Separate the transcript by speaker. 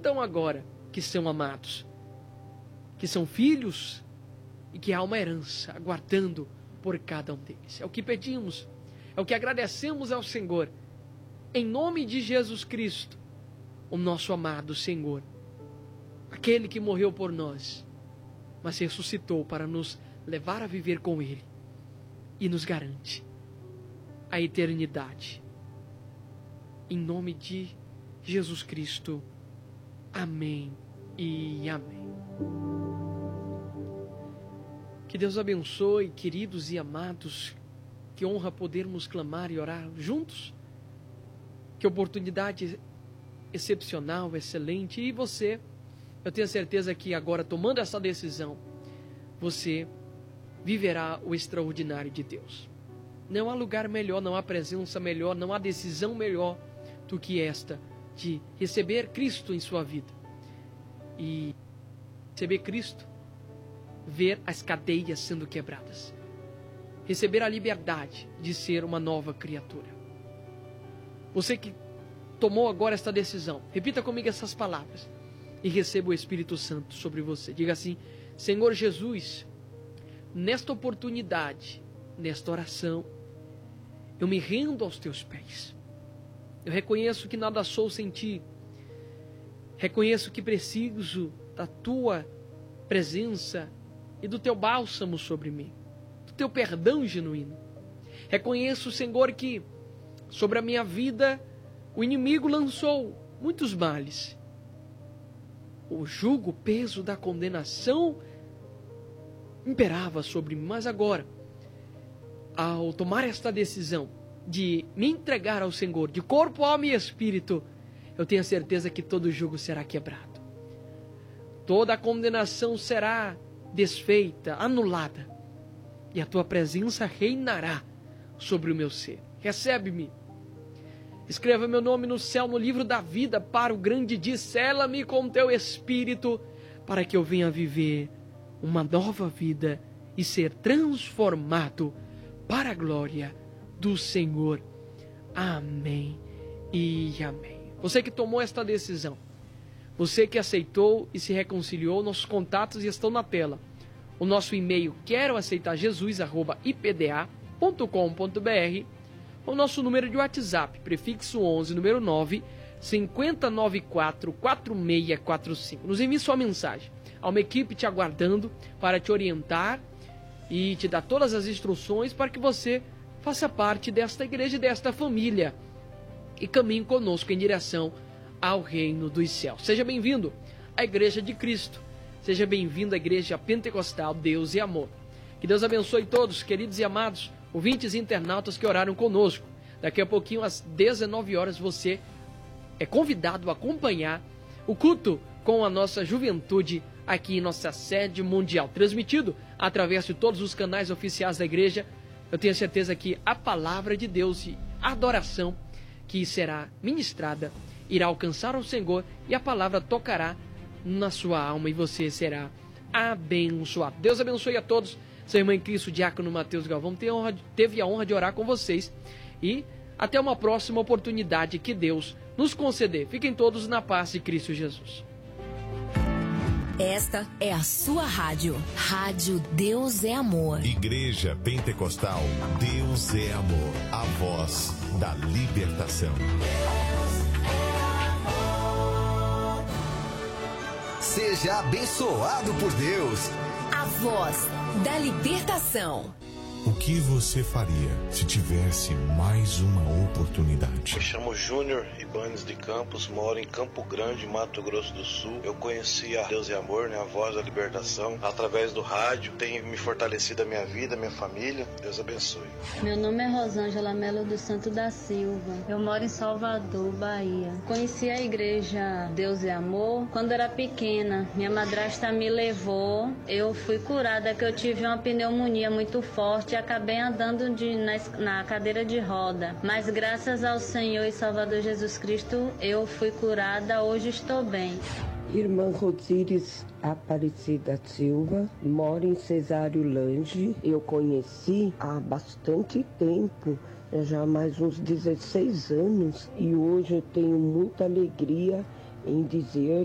Speaker 1: sintam agora que são amados, que são filhos e que há uma herança aguardando por cada um deles. É o que pedimos, é o que agradecemos ao Senhor, em nome de Jesus Cristo, o nosso amado Senhor, aquele que morreu por nós, mas ressuscitou para nos levar a viver com Ele e nos garante a eternidade. Em nome de Jesus Cristo, amém e amém. Que Deus abençoe, queridos e amados, que honra podermos clamar e orar juntos. Que oportunidade excepcional, excelente. E você, eu tenho certeza que agora, tomando essa decisão, você viverá o extraordinário de Deus. Não há lugar melhor, não há presença melhor, não há decisão melhor do que esta, de receber Cristo em sua vida. E receber Cristo, ver as cadeias sendo quebradas. Receber a liberdade de ser uma nova criatura. Você que tomou agora esta decisão, repita comigo essas palavras e receba o Espírito Santo sobre você. Diga assim: Senhor Jesus, nesta oportunidade, nesta oração, eu me rendo aos teus pés. Eu reconheço que nada sou sem ti. Reconheço que preciso da tua presença e do teu bálsamo sobre mim, do teu perdão genuíno. Reconheço, Senhor, que sobre a minha vida o inimigo lançou muitos males. O jugo, o peso da condenação imperava sobre mim, mas agora, ao tomar esta decisão de me entregar ao Senhor, de corpo, alma e espírito, eu tenho a certeza que todo jugo será quebrado. Toda a condenação será desfeita, anulada, e a tua presença reinará sobre o meu ser. Recebe-me. Escreva meu nome no céu, no livro da vida, para o grande dia. Sela-me com teu Espírito, para que eu venha viver uma nova vida e ser transformado para a glória do Senhor. Amém e amém. Você que tomou esta decisão, você que aceitou e se reconciliou, nossos contatos estão na tela. O nosso e-mail queroaceitarjesus@ipda.com.br, o nosso número de WhatsApp, prefixo 11, número 9, 5094-4645. Nos envie sua mensagem. Há uma equipe te aguardando para te orientar e te dar todas as instruções para que você faça parte desta igreja e desta família e caminhe conosco em direção ao reino dos céus. Seja bem-vindo à Igreja de Cristo. Seja bem-vindo à Igreja Pentecostal Deus e Amor. Que Deus abençoe todos, queridos e amados ouvintes e internautas que oraram conosco. Daqui a pouquinho, às 19 horas, você é convidado a acompanhar o culto com a nossa juventude aqui em nossa sede mundial, transmitido através de todos os canais oficiais da igreja. Eu tenho certeza que a palavra de Deus e a adoração que será ministrada irá alcançar o Senhor e a palavra tocará na sua alma e você será abençoado. Deus abençoe a todos. Seu irmão em Cristo, Diácono Mateus Galvão, teve a honra de orar com vocês. E até uma próxima oportunidade que Deus nos conceder. Fiquem todos na paz de Cristo Jesus.
Speaker 2: Esta é a sua rádio. Rádio Deus é Amor.
Speaker 3: Igreja Pentecostal Deus é Amor. A voz da libertação.
Speaker 4: Seja abençoado por Deus.
Speaker 2: A voz da libertação.
Speaker 3: O que você faria se tivesse mais uma oportunidade?
Speaker 5: Me chamo Júnior Ibanez de Campos, moro em Campo Grande, Mato Grosso do Sul. Eu conheci a Deus e Amor, né, a voz da libertação, através do rádio. Tem me fortalecido a minha vida, a minha família. Deus abençoe.
Speaker 6: Meu nome é Rosângela Melo dos Santos da Silva. Eu moro em Salvador, Bahia. Conheci a igreja Deus e Amor quando era pequena. Minha madrasta me levou. Eu fui curada, que eu tive uma pneumonia muito forte. Acabei andando na cadeira de roda, mas graças ao Senhor e Salvador Jesus Cristo eu fui curada, hoje estou bem.
Speaker 7: Irmã Rosíris Aparecida Silva, moro em Cesário Lange. Eu conheci há bastante tempo, já há mais uns 16 anos, e hoje eu tenho muita alegria em dizer